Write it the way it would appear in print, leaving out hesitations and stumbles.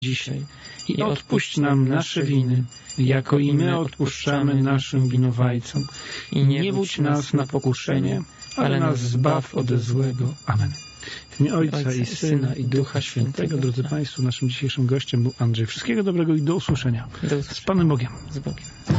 dzisiaj i odpuść nam nasze winy, jako i my odpuszczamy naszym winowajcom. I nie wódź nas na pokuszenie, ale nas zbaw ode złego. Amen. W imię Ojca i Syna i Ducha Świętego. Drodzy Państwo, naszym dzisiejszym gościem był Andrzej. Wszystkiego dobrego i do usłyszenia. Z Panem Bogiem. Z Bogiem.